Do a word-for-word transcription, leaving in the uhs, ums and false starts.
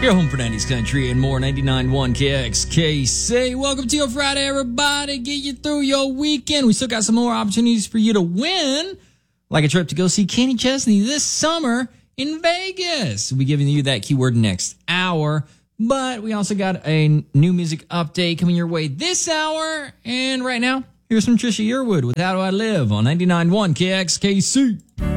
Your home for nineties country and more. Ninety-nine point one K X K C. Welcome to your Friday, everybody. Get you through your weekend. We still got some more opportunities for you to win, like a trip to go see Kenny Chesney this summer in Vegas. We'll be giving you that keyword next hour. But we also got a new music update coming your way this hour. And right now, here's some Trisha Yearwood with How Do I Live on ninety-nine point one K X K C.